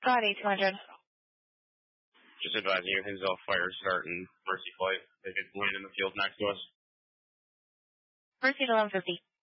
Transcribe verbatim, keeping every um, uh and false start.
Got eight two hundred. Just advising you, Hinsdale Fire starting Mercy Flight. They could land in the field next to us. Mercy to eleven fifty.